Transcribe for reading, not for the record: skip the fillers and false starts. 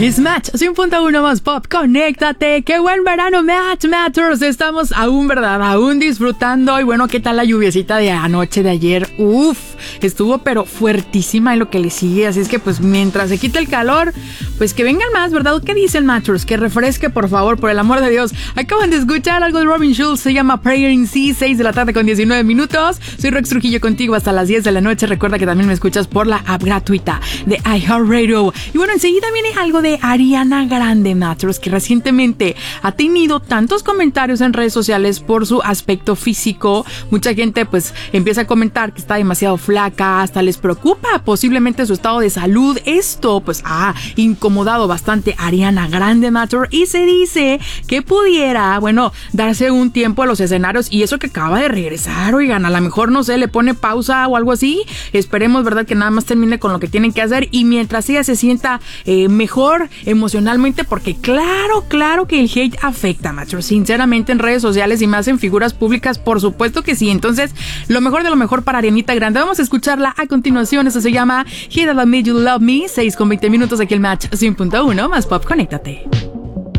Es Match 100.1 más pop, conéctate. Qué buen verano, Match Matters. Estamos aún disfrutando. Y bueno, ¿qué tal la lluviecita de anoche, de ayer? Uf, estuvo pero fuertísima en lo que le sigue. Así es que pues mientras se quite el calor, pues que vengan más, ¿verdad? ¿Qué dicen, Matters? Que refresque, por favor, por el amor de Dios. Acaban de escuchar algo de Robin Schulz, se llama Prayer in Sea, 6 de la tarde con 19 minutos. Soy Rex Trujillo contigo hasta las 10 de la noche. Recuerda que también me escuchas por la app gratuita de iHeartRadio. Y bueno, enseguida viene algo de Ariana Grande, Matters, que recientemente ha tenido tantos comentarios en redes sociales por su aspecto físico. Mucha gente pues empieza a comentar que está demasiado flaca, hasta les preocupa posiblemente su estado de salud. Esto pues ha incomodado bastante a Ariana Grande, Matter, y se dice que pudiera, bueno, darse un tiempo a los escenarios, y eso que acaba de regresar, oigan, a lo mejor, no sé, le pone pausa o algo así. Esperemos, ¿verdad?, que nada más termine con lo que tienen que hacer, y mientras ella se sienta mejor emocionalmente, porque claro que el hate afecta, macho, sinceramente, en redes sociales y más en figuras públicas, por supuesto que sí. Entonces, lo mejor de lo mejor para Arianita Grande. Vamos a escucharla a continuación. Eso se llama He That Made You Love Me, 6 con 20 minutos aquí el Match 100.1 más pop, conéctate.